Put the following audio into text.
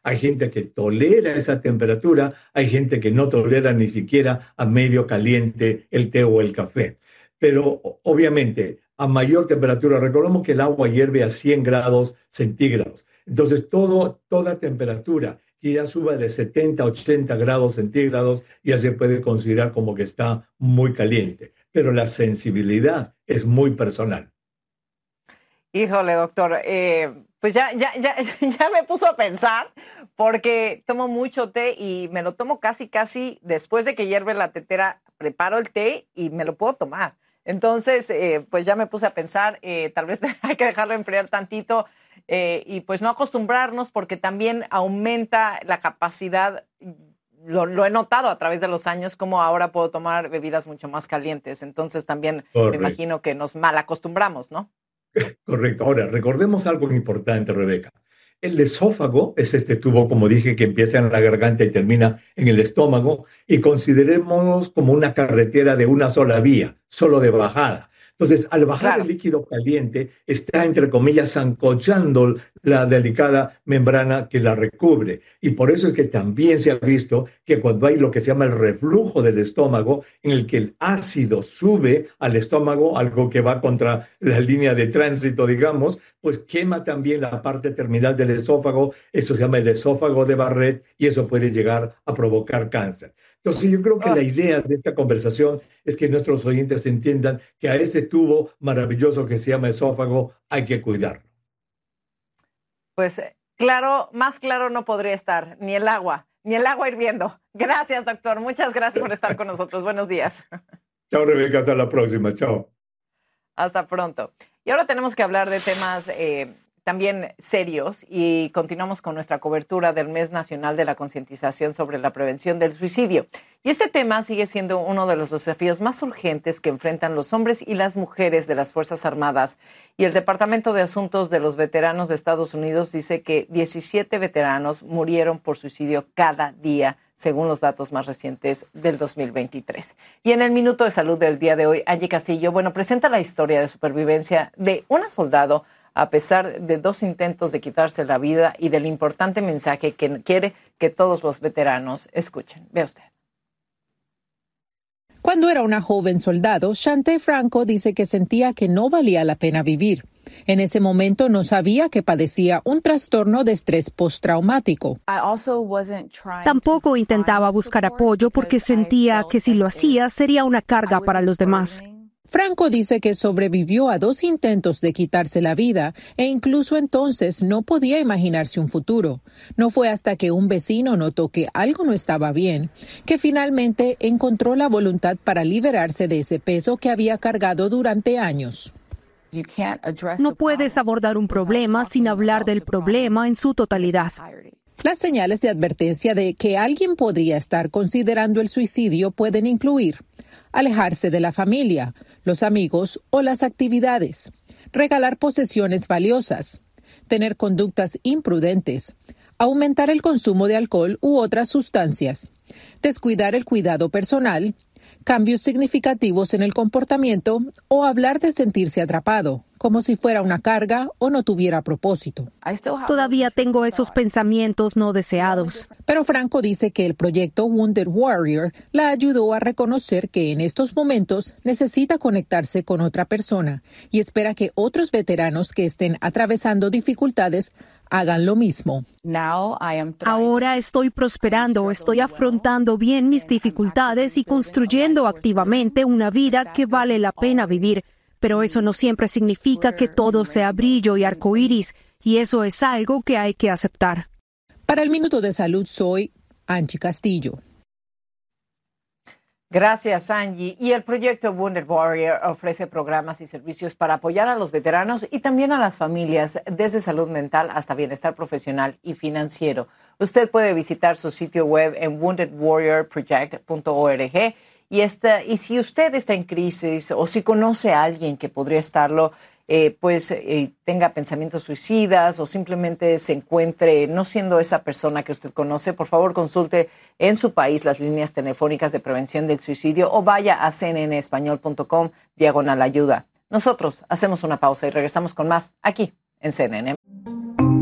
Hay gente que tolera esa temperatura, hay gente que no tolera ni siquiera a medio caliente el té o el café. Pero obviamente, a mayor temperatura, recordemos que el agua hierve a 100 grados centígrados. Entonces, toda temperatura que ya suba de 70 a 80 grados centígrados ya se puede considerar como que está muy caliente. Pero la sensibilidad es muy personal. Híjole, doctor, pues ya me puso a pensar porque tomo mucho té y me lo tomo casi después de que hierve la tetera, preparo el té y me lo puedo tomar. Entonces, pues ya me puse a pensar, tal vez hay que dejarlo enfriar tantito y pues no acostumbrarnos porque también aumenta la capacidad. Lo he notado a través de los años, como ahora puedo tomar bebidas mucho más calientes. Entonces también me imagino que nos mal acostumbramos, ¿no? Correcto. Ahora, recordemos algo importante, Rebeca. El esófago es este tubo, como dije, que empieza en la garganta y termina en el estómago, y considerémonos como una carretera de una sola vía, solo de bajada. Entonces, al bajar Claro. el líquido caliente, está, entre comillas, zancochando la delicada membrana que la recubre. Y por eso es que también se ha visto que cuando hay lo que se llama el reflujo del estómago, en el que el ácido sube al estómago, algo que va contra la línea de tránsito, digamos, pues quema también la parte terminal del esófago. Eso se llama el esófago de Barrett y eso puede llegar a provocar cáncer. Entonces, yo creo que la idea de esta conversación es que nuestros oyentes entiendan que a ese tubo maravilloso que se llama esófago hay que cuidarlo. Pues claro, más claro no podría estar, ni el agua hirviendo. Gracias, doctor. Muchas gracias por estar con nosotros. Buenos días. Chao, Rebeca. Hasta la próxima. Chao. Hasta pronto. Y ahora tenemos que hablar de temas también serios y continuamos con nuestra cobertura del Mes Nacional de la Concientización sobre la Prevención del Suicidio. Y este tema sigue siendo uno de los desafíos más urgentes que enfrentan los hombres y las mujeres de las Fuerzas Armadas. Y el Departamento de Asuntos de los Veteranos de Estados Unidos dice que 17 veteranos murieron por suicidio cada día, según los datos más recientes del 2023. Y en el Minuto de Salud del día de hoy, Angie Castillo, presenta la historia de supervivencia de una soldado a pesar de 2 intentos de quitarse la vida y del importante mensaje que quiere que todos los veteranos escuchen. Vea usted. Cuando era una joven soldado, Shante Franco dice que sentía que no valía la pena vivir. En ese momento no sabía que padecía un trastorno de estrés postraumático. Tampoco intentaba buscar apoyo porque sentía que si lo hacía sería una carga para los demás. Franco dice que sobrevivió a 2 intentos de quitarse la vida e incluso entonces no podía imaginarse un futuro. No fue hasta que un vecino notó que algo no estaba bien que finalmente encontró la voluntad para liberarse de ese peso que había cargado durante años. No puedes abordar un problema sin hablar del problema en su totalidad. Las señales de advertencia de que alguien podría estar considerando el suicidio pueden incluir alejarse de la familia, los amigos o las actividades, regalar posesiones valiosas, tener conductas imprudentes, aumentar el consumo de alcohol u otras sustancias, descuidar el cuidado personal, cambios significativos en el comportamiento o hablar de sentirse atrapado, como si fuera una carga o no tuviera propósito. Todavía tengo esos pensamientos no deseados. Pero Franco dice que el proyecto Wounded Warrior la ayudó a reconocer que en estos momentos necesita conectarse con otra persona y espera que otros veteranos que estén atravesando dificultades hagan lo mismo. Ahora estoy prosperando, estoy afrontando bien mis dificultades y construyendo activamente una vida que vale la pena vivir. Pero eso no siempre significa que todo sea brillo y arcoíris, y eso es algo que hay que aceptar. Para el Minuto de Salud soy Angie Castillo. Gracias, Angie. Y el proyecto Wounded Warrior ofrece programas y servicios para apoyar a los veteranos y también a las familias, desde salud mental hasta bienestar profesional y financiero. Usted puede visitar su sitio web en woundedwarriorproject.org. Y si usted está en crisis o si conoce a alguien que podría estarlo, tenga pensamientos suicidas o simplemente se encuentre no siendo esa persona que usted conoce, por favor consulte en su país las líneas telefónicas de prevención del suicidio o vaya a cnnespañol.com/ayuda. Nosotros hacemos una pausa y regresamos con más aquí en CNN.